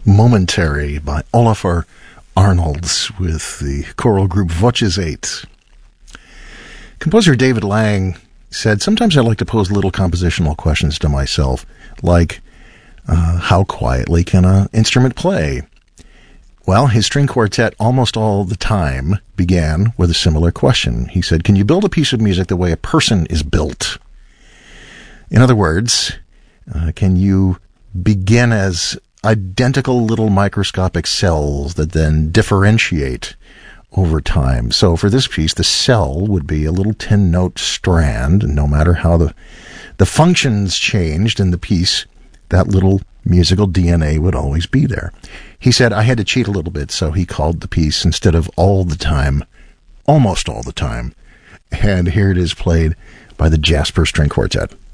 Momentary by Olafur Arnalds with the choral group Voces 8. Composer David Lang said, "Sometimes I like to pose little compositional questions to myself, like, how quietly can an instrument play?" Well, his string quartet, Almost All the Time, began with a similar question. He said, "Can you build a piece of music the way a person is built?" In other words, can you begin as identical little microscopic cells that then differentiate over time? So for this piece, the cell would be a little 10-note strand, and no matter how the functions changed in the piece, that little musical DNA would always be there. He said, "I had to cheat a little bit, so he called the piece, instead of All the Time, Almost All the Time." And here it is, played by the Jasper String Quartet.